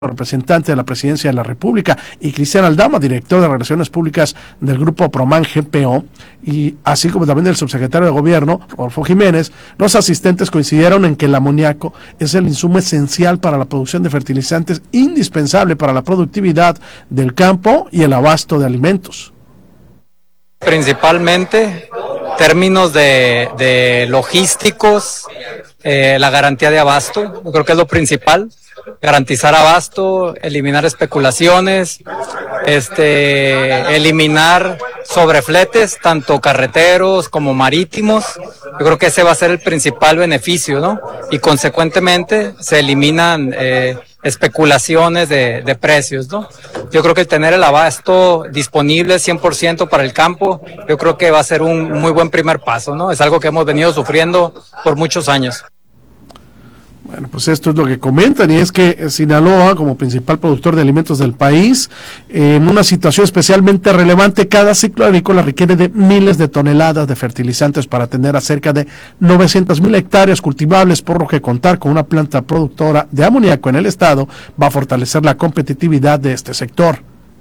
representante de la Presidencia de la República, y Cristian Aldama, director de Relaciones Públicas del Grupo Proman GPO, y así como también del subsecretario de Gobierno, Rodolfo Jiménez. Los asistentes coincidieron en que el amoníaco es el insumo esencial para la producción de fertilizantes, indispensable para la productividad del campo y el abasto de alimentos. Principalmente términos de logísticos, la garantía de abasto, yo creo que es lo principal. Garantizar abasto, eliminar especulaciones, eliminar sobrefletes, tanto carreteros como marítimos. Yo creo que ese va a ser el principal beneficio, ¿no? Y consecuentemente se eliminan especulaciones de precios, ¿no? Yo creo que el tener el abasto disponible 100% para el campo, yo creo que va a ser un muy buen primer paso, ¿no? Es algo que hemos venido sufriendo por muchos años. Bueno, pues esto es lo que comentan, y es que Sinaloa, como principal productor de alimentos del país, en una situación especialmente relevante, cada ciclo agrícola requiere de miles de toneladas de fertilizantes para atender a cerca de 900,000 hectáreas cultivables, por lo que contar con una planta productora de amoníaco en el estado va a fortalecer la competitividad de este sector.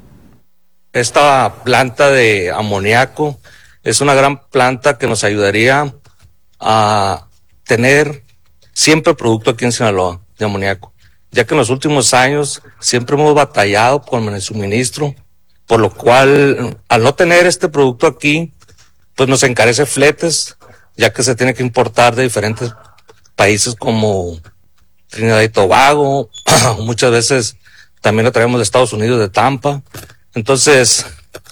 Esta planta de amoníaco es una gran planta que nos ayudaría a tener siempre producto aquí en Sinaloa de amoníaco, ya que en los últimos años siempre hemos batallado con el suministro, por lo cual al no tener este producto aquí, pues nos encarece fletes, ya que se tiene que importar de diferentes países como Trinidad y Tobago, muchas veces también lo traemos de Estados Unidos, de Tampa. Entonces,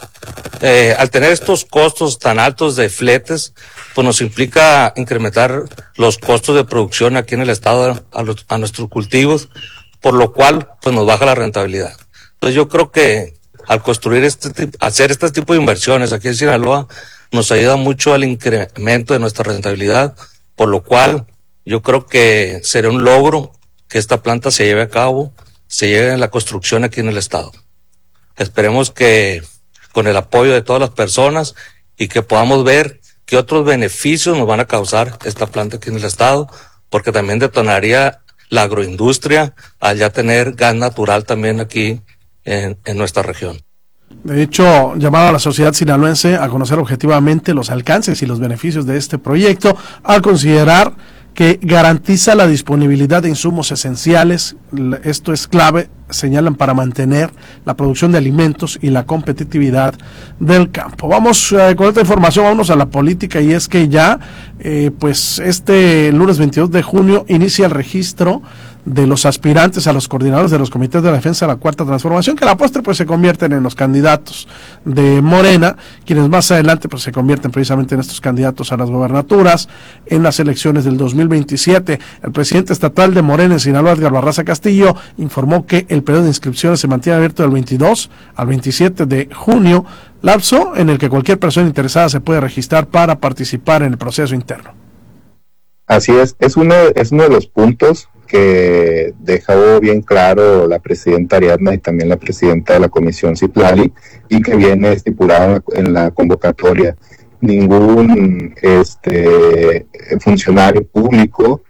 al tener estos costos tan altos de fletes, pues nos implica incrementar los costos de producción aquí en el estado a nuestros cultivos, por lo cual pues nos baja la rentabilidad. Entonces yo creo que al construir hacer este tipo de inversiones aquí en Sinaloa, nos ayuda mucho al incremento de nuestra rentabilidad, por lo cual yo creo que será un logro que esta planta se lleve a cabo, se lleve en la construcción aquí en el estado. Esperemos que con el apoyo de todas las personas y que podamos ver qué otros beneficios nos van a causar esta planta aquí en el estado, porque también detonaría la agroindustria al ya tener gas natural también aquí en nuestra región. De hecho, llamado a la sociedad sinaloense a conocer objetivamente los alcances y los beneficios de este proyecto, al considerar que garantiza la disponibilidad de insumos esenciales. Esto es clave, señalan, para mantener la producción de alimentos y la competitividad del campo. Vamos con esta información, vamos a la política, y es que ya, pues este lunes 22 de junio inicia el registro de los aspirantes a los coordinadores de los comités de defensa de la Cuarta Transformación, que a la postre pues se convierten en los candidatos de Morena, quienes más adelante pues se convierten precisamente en estos candidatos a las gobernaturas en las elecciones del 2027. El presidente estatal de Morena en Sinaloa, Edgar Barraza Castillo, informó que el periodo de inscripciones se mantiene abierto del 22 al 27 de junio, lapso en el que cualquier persona interesada se puede registrar para participar en el proceso interno. Así es uno de los puntos que dejó bien claro la presidenta Ariadna y también la presidenta de la Comisión Citlali, y que viene estipulado en la convocatoria. Ningún funcionario público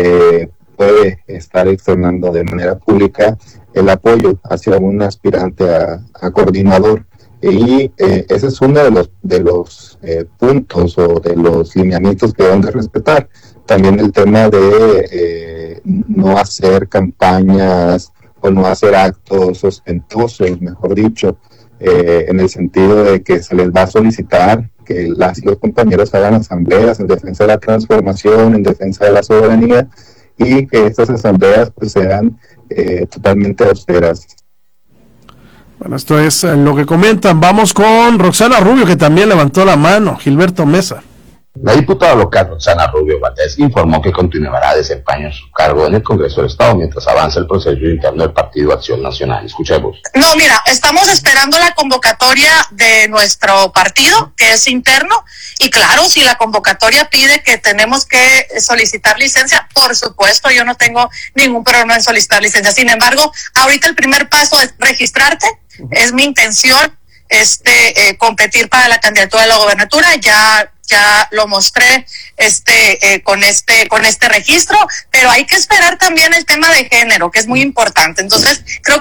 puede estar externando de manera pública el apoyo hacia un aspirante a coordinador. Y ese es uno de los puntos o de los lineamientos que deben de respetar. También el tema de no hacer campañas o no hacer actos ostentosos, mejor dicho, en el sentido de que se les va a solicitar que las y los compañeros hagan asambleas en defensa de la transformación, en defensa de la soberanía, y que estas asambleas pues sean totalmente austeras. Bueno, esto es lo que comentan. Vamos con Roxana Rubio, que también levantó la mano. Gilberto Mesa. La diputada local Roxana Rubio Valdés informó que continuará desempeñando su cargo en el Congreso del Estado mientras avanza el proceso interno del Partido Acción Nacional. Escuchemos. No, mira, estamos esperando la convocatoria de nuestro partido, que es interno, y claro, si la convocatoria pide que tenemos que solicitar licencia, por supuesto, yo no tengo ningún problema en solicitar licencia. Sin embargo, ahorita el primer paso es registrarte, es mi intención competir para la candidatura de la gobernatura. Ya ya lo mostré con este registro, pero hay que esperar también el tema de género, que es muy importante. Entonces, creo